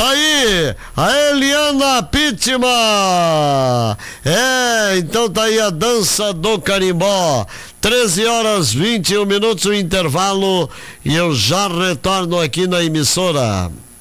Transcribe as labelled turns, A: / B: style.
A: Tá aí, a Eliana Pitman. Então tá aí a dança do carimbó. 13h21, o intervalo, e eu já retorno aqui na emissora.